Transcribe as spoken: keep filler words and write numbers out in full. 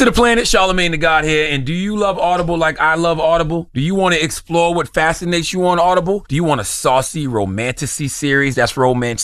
to the planet, Charlamagne the God here. And do you love Audible like I love Audible? Do you want to explore what fascinates you on Audible? Do you want a saucy romanticy series that's romance